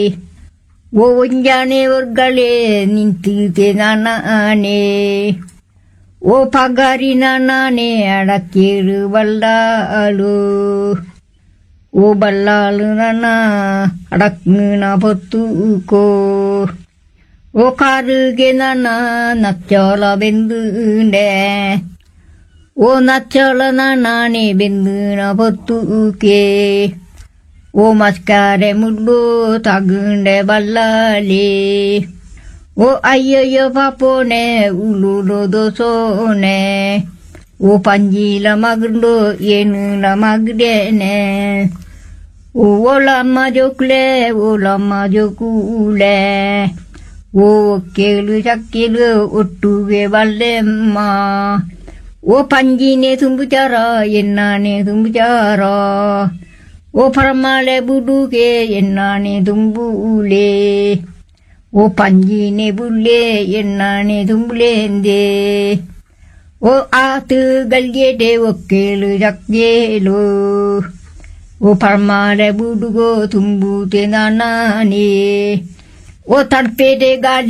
ಒಂಜಾನೆ ಒರ್ಗಳೆ ನಿಂತಿದೆ ನಾನೇ ಓ ಪಗಾರಿ ನಾನೇ ಅಡಕ್ಕೇರು ಬಲ್ಲಾಳು ಓ ಬಲ್ಲಾಳು ನನ್ನ ಅಡಕ್ನ ಬತ್ತುಕೋ ಓ ಕಾರುಗೆ ನನ್ನ ನಚ್ಚೋಳ ಬೆಂದುಂಡೆ ಓ ನಚ್ಚೋಳ ನಾನೇ ಬೆಂದುನ ಬತ್ತುಕೆ ಓ ಮಸ್ಕಾರೆ ಮುಳ್ಳು ತಗುಂಡೆ ಬಲ್ಲಾಲಿ ಓ ಅಯ್ಯಯ್ಯೋ ಪಾಪೋನೆ ಉಳುಳು ದೋಸೋನೆ ಓ ಪಂಜೀಲ ಮಗಳು ಏನು ಮಗಡೇನೆ ಓಲಮ್ಮ ಜೋಕ್ಲೆ ಓಲಮ್ಮ ಜೋಕೂಲೆ ಓ ಕೇಳು ಚಕ್ಕಿಲು ಒಟ್ಟುಗೆ ಬಲ್ಲೆಮ್ಮ ಓ ಪಂಜಿನೇ ತುಂಬುಚಾರ ಎನ್ನಾನೆ ತುಂಬುಚಾರ ಓ ಪರಮಾಳೆ ಬುಡುಗೆ ಎನ್ನಾನೆ ತುಂಬುಲೆ ಓ ಪಂಜಿನೇ ಬುಲ್ಲೆ ಎನ್ನಾನೆ ತುಂಬುಲೆಂದೆ ಓ ಆತು ಗಲ್ಗೆಡೆ ಒಕ್ಕೇಳು ಚಕ್ಕೇಳು ಓ ಪರಮಾಳೆ ಬುಡುಗೋ ತುಂಬುತೆ ನಾನೇ ಓ ತಡ್ಪೇದೆ ಗಾಳಿ